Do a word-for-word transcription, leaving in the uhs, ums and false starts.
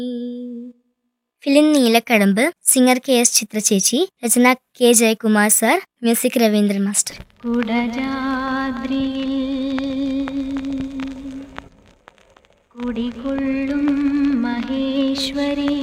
Film Neelakkadambu. Singer K S ചിത്ര ചേച്ചി. രചന K Jayakumar sir. Music Raveendran master. കുടജാദ്രിയിൽ കുടികൊള്ളും Maheshwari